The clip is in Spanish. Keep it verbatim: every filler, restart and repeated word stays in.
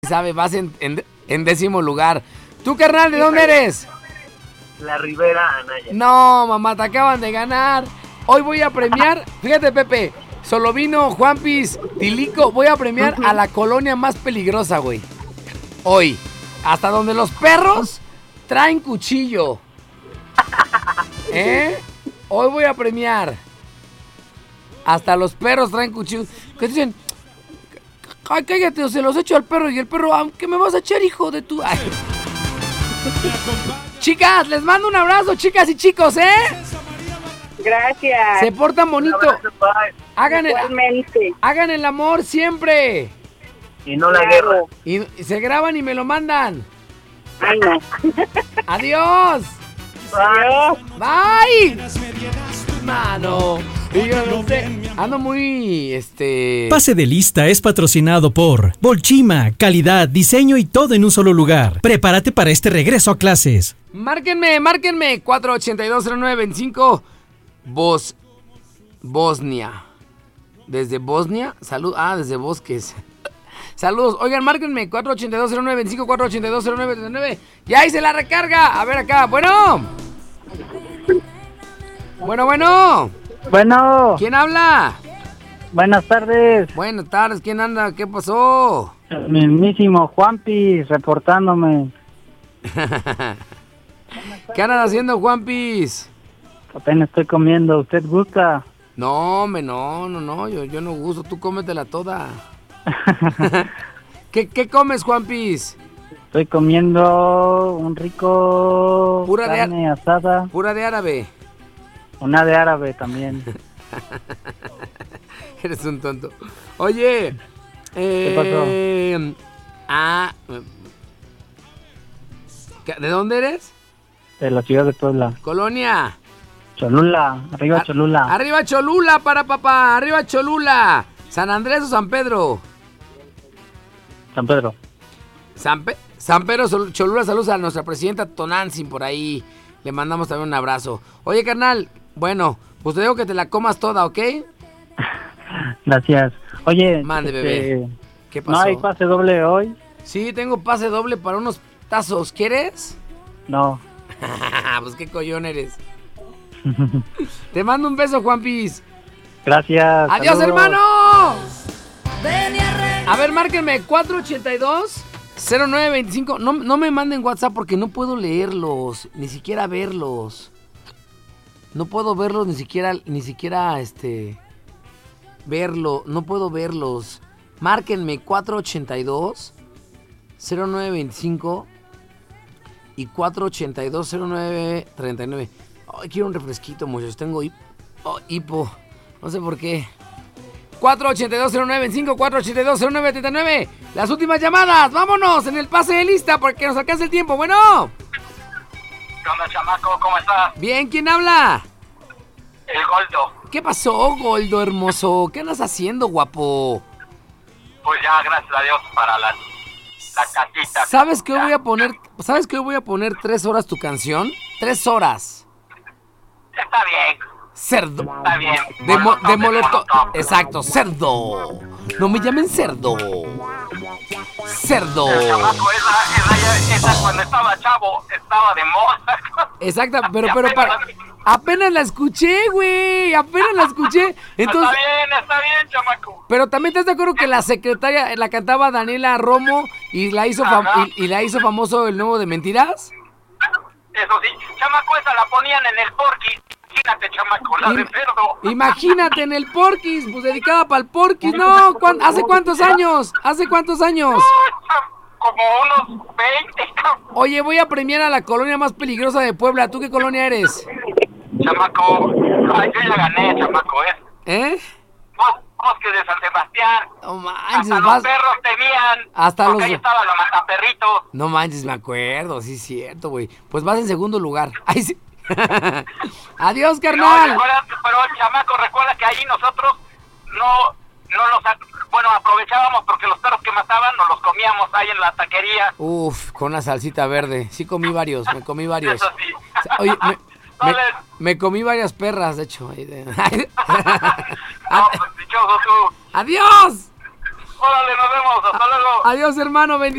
sabe, vas en, en, en décimo lugar. ¿Tú, carnal, de dónde eres? La Ribera Anaya. No, mamá, te acaban de ganar. Hoy voy a premiar, fíjate, Pepe, solo vino Juanpis, Tilico, voy a premiar a la colonia más peligrosa, güey. Hoy, hasta donde los perros traen cuchillo. ¿Eh? Hoy voy a premiar. Hasta los perros traen cuchillo. ¿Qué dicen? Ay, cállate, o se los echo al perro. Y el perro, ¿qué me vas a echar, hijo de tu...? Ay. Chicas, les mando un abrazo, chicas y chicos, ¿eh? Gracias. Se portan bonito. Hagan el, hagan el amor siempre. Y no la guerra. Y, y se graban y me lo mandan. Ay, no. Adiós. Adiós. Bye. Mano. Y yo no sé. Ando muy, este... Pase de Lista es patrocinado por Bolchima, calidad, diseño y todo en un solo lugar. Prepárate para este regreso a clases. Márquenme, márquenme. cuatro ochenta y dos cero nueve veinticinco. Bos... Bosnia. Desde Bosnia. Salud. Ah, desde Bosques. Saludos. Oigan, márquenme. cuatro ochenta y dos cero nueve veinticinco. cuatro ochenta y dos cero nueve treinta y nueve. Ya hice la recarga. A ver acá. Bueno. Bueno, bueno. Bueno. ¿Quién habla? Buenas tardes. Buenas tardes. ¿Quién anda? ¿Qué pasó? El mismísimo Juanpis reportándome. ¿Qué andas haciendo, Juanpis? Apenas estoy comiendo. ¿Usted gusta? No, me no, no, no. Yo, yo no gusto. Tú cómetela toda. ¿Qué, ¿Qué comes, Juanpis? Estoy comiendo un rico pura carne de asada. Pura de árabe. Una de árabe también. Eres un tonto. Oye, eh, ¿qué pasó? Ah, ¿de dónde eres? De la ciudad de Puebla. Colonia. Cholula, arriba Ar- Cholula. Arriba Cholula para papá, arriba Cholula. ¿San Andrés o San Pedro? San Pedro. San, Pe- San Pedro Sol- Cholula, saludos a nuestra presidenta Tonantzin por ahí. Le mandamos también un abrazo. Oye, carnal, bueno, pues te digo que te la comas toda, ¿ok? Gracias. Oye, Mande, este, bebé. ¿Qué pasó? ¿no hay pase doble hoy? Sí, tengo pase doble para unos tazos. ¿Quieres? No. Pues qué collón eres. Te mando un beso, Juanpis. Gracias. ¡Adiós, saludos. hermano! A ver, márquenme cuatro ochenta y dos cero nueve veinticinco. No, no me manden WhatsApp porque no puedo leerlos, ni siquiera verlos. No puedo verlos, ni siquiera, ni siquiera, este, verlo. No puedo verlos. Márquenme cuatro ochenta y dos cero nueve veinticinco y cuatro ochenta y dos cero nueve treinta y nueve. Ay, quiero un refresquito, muchachos. Tengo hip- oh, hipo. No sé por qué. cuatro ochenta y dos cero nueve veinticinco, cuatro ochenta y dos cero nueve treinta y nueve. Las últimas llamadas. Vámonos en el pase de lista porque nos alcanza el tiempo. Bueno. ¿Qué onda, chamaco? ¿Cómo estás? Bien, ¿quién habla? El Goldo. ¿Qué pasó, Goldo hermoso? ¿Qué andas haciendo, guapo? Pues ya, gracias a Dios, para la, la casita. ¿Sabes que hoy voy a poner, ¿sabes que hoy voy a poner tres horas tu canción? Tres horas. Está bien. Cerdo. Está bien. De, mo- de Molotov, molotov. Exacto, cerdo. No me llamen cerdo. Cerdo. El chamaco, esa, esa, esa cuando estaba chavo, estaba de moda. Exacto, pero, pero para... Apenas la escuché, güey. Apenas la escuché. Entonces, Está bien, está bien, chamaco. pero también estás de acuerdo que la secretaria la cantaba Daniela Romo y la hizo fam- Ajá. y, y la hizo famoso el nuevo de Mentiras. Eso sí, chamaco, esa la ponían en el Porky. Imagínate, chamaco, la de Im- cerdo. Imagínate en el Porquis, pues dedicada para el Porquis. No, ¿cuán- ¿hace cuántos años? ¿Hace cuántos años? Como unos veinte. Oye, voy a premiar a la colonia más peligrosa de Puebla. ¿Tú qué colonia eres? Chamaco, ay, yo ya gané, chamaco, ¿eh? ¿Eh? Bos- Bosque de San Sebastián. No manches, Hasta los vas... perros tenían. Hasta porque los- ahí estaba la mataperritos. No manches, me acuerdo, sí es cierto, güey. Pues vas en segundo lugar. Ay, sí. Adiós, No, carnal. recuerda, pero chamaco, recuerda que ahí nosotros no, no los, bueno, aprovechábamos porque los perros que mataban nos los comíamos ahí en la taquería. Uf, con la salsita verde. Sí comí varios, me comí varios. Eso sí. Oye, me, me, Vale. me comí varias perras, de hecho. ahí de- No, pues dichoso tú. ¡Adiós! Órale, nos vemos, hasta luego. Adiós, hermano. bendiciones.